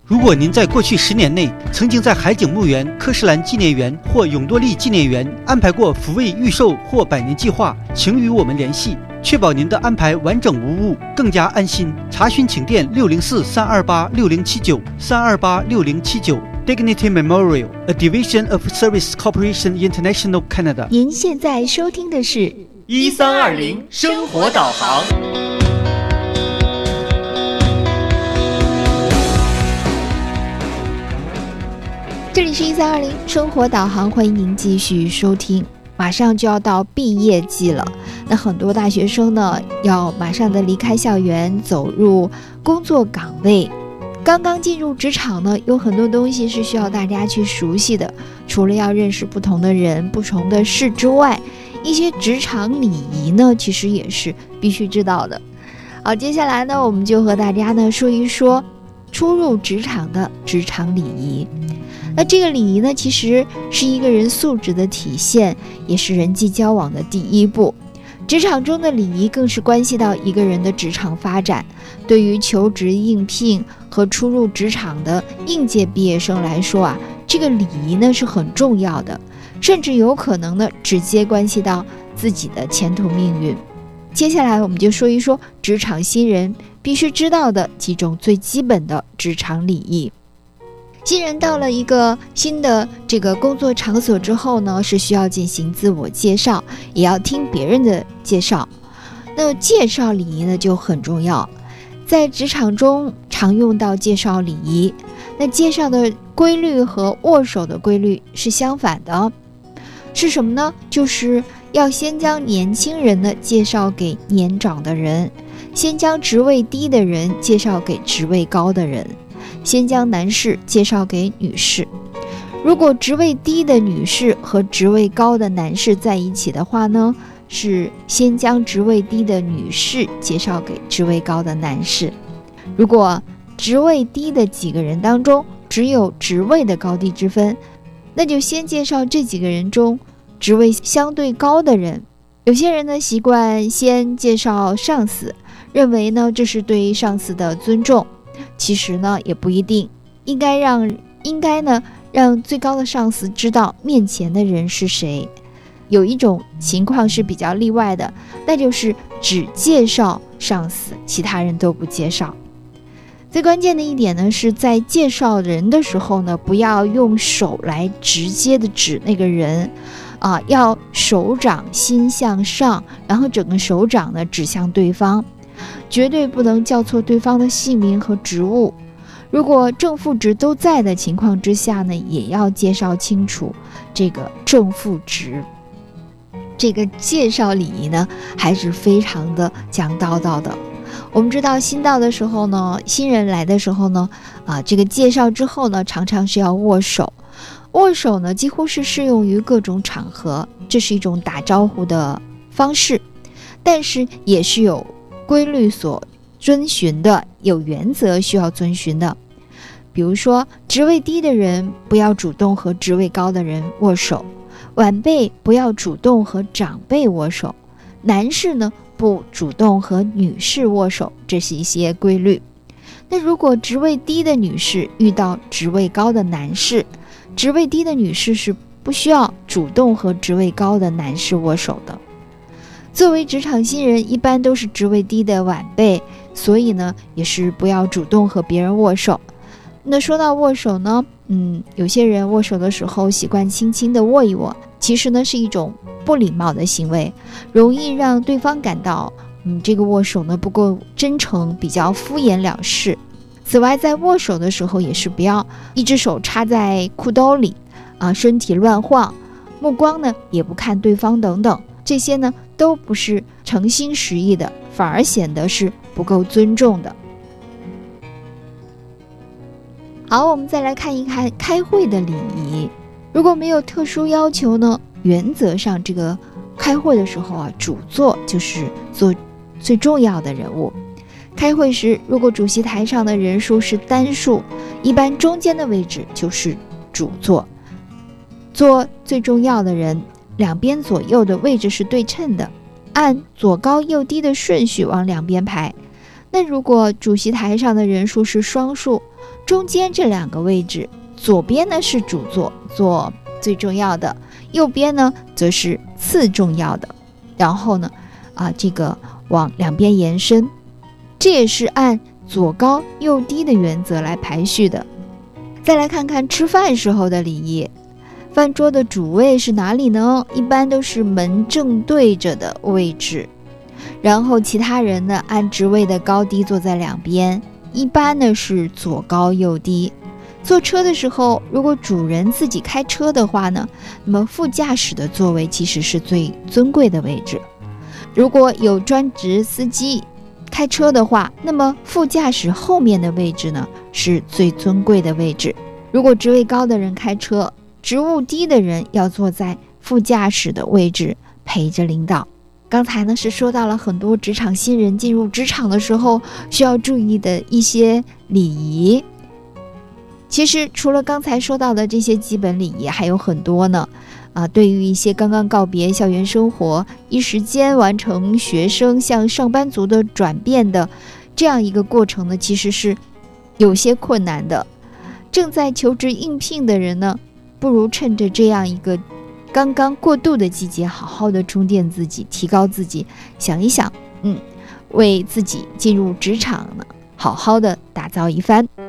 如果您在过去10年内曾经在海景墓园、科士兰纪念园或永多利纪念园安排过抚慰预售或百年计划，请与我们联系，确保您的安排完整无误，更加安心。查询请电604-328-6079 328-6079。Dignity Memorial, a division of Service Corporation International Canada。 您现在收听的是 1320生活导航。 这里是1320生活导航，欢迎您继续收听。马上就要到毕业季了，那很多大学生呢，要马上的离开校园，走入工作岗位。刚刚进入职场呢，有很多东西是需要大家去熟悉的，除了要认识不同的人、不同的事之外，一些职场礼仪呢，其实也是必须知道的。好，接下来呢，我们就和大家呢说一说初入职场的职场礼仪。那这个礼仪呢，其实是一个人素质的体现，也是人际交往的第一步。职场中的礼仪更是关系到一个人的职场发展。对于求职应聘和初入职场的应届毕业生来说啊，这个礼仪呢是很重要的，甚至有可能呢直接关系到自己的前途命运。接下来我们就说一说职场新人必须知道的几种最基本的职场礼仪。新人到了一个新的这个工作场所之后呢，是需要进行自我介绍，也要听别人的介绍。那介绍礼仪呢就很重要，在职场中常用到介绍礼仪。那介绍的规律和握手的规律是相反的，是什么呢？就是要先将年轻人呢介绍给年长的人，先将职位低的人介绍给职位高的人，先将男士介绍给女士。如果职位低的女士和职位高的男士在一起的话呢，是先将职位低的女士介绍给职位高的男士。如果职位低的几个人当中只有职位的高低之分，那就先介绍这几个人中职位相对高的人。有些人呢习惯先介绍上司，认为呢这是对上司的尊重。其实呢也不一定，应该呢让最高的上司知道面前的人是谁。有一种情况是比较例外的，那就是只介绍上司，其他人都不介绍。最关键的一点呢，是在介绍人的时候呢，不要用手来直接的指那个人要手掌心向上，然后整个手掌呢指向对方，绝对不能叫错对方的姓名和职务。如果正副职都在的情况之下呢，也要介绍清楚这个正副职。这个介绍礼仪呢还是非常的讲道的。我们知道新到的时候呢，新人来的时候呢这个介绍之后呢，常常是要握手。握手呢几乎是适用于各种场合，这是一种打招呼的方式，但是也是有规律所遵循的，有原则需要遵循的。比如说职位低的人不要主动和职位高的人握手，晚辈不要主动和长辈握手，男士呢不主动和女士握手，这是一些规律。那如果职位低的女士遇到职位高的男士，职位低的女士是不需要主动和职位高的男士握手的。作为职场新人，一般都是职位低的晚辈，所以呢也是不要主动和别人握手。那说到握手呢，有些人握手的时候习惯轻轻的握一握，其实呢是一种不礼貌的行为，容易让对方感到这个握手呢不够真诚，比较敷衍了事。此外，在握手的时候也是不要一只手插在裤兜里身体乱晃，目光呢也不看对方等等，这些呢都不是诚心实意的，反而显得是不够尊重的。好，我们再来看一看开会的礼仪。如果没有特殊要求呢，原则上这个开会的时候主座就是做最重要的人物。开会时，如果主席台上的人数是单数，一般中间的位置就是主座，做最重要的人，两边左右的位置是对称的，按左高右低的顺序往两边排。那那如果主席台上的人数是双数，中间这2个位置，左边呢是主座，座最重要的，右边呢则是次重要的，然后呢这个往两边延伸，这也是按左高右低的原则来排序的。再来看看吃饭时候的礼仪，饭桌的主位是哪里呢？一般都是门正对着的位置，然后其他人呢按职位的高低坐在两边，一般呢是左高右低。坐车的时候，如果主人自己开车的话呢，那么副驾驶的座位其实是最尊贵的位置。如果有专职司机开车的话，那么副驾驶后面的位置呢是最尊贵的位置。如果职位高的人开车，职务低的人要坐在副驾驶的位置陪着领导。刚才呢是说到了很多职场新人进入职场的时候需要注意的一些礼仪。其实除了刚才说到的这些基本礼仪还有很多呢。对于一些刚刚告别校园生活，一时间完成学生向上班族的转变的这样一个过程呢，其实是有些困难的。正在求职应聘的人呢，不如趁着这样一个刚刚过渡的季节，好好的充电自己，提高自己，想一想，为自己进入职场呢，好好的打造一番。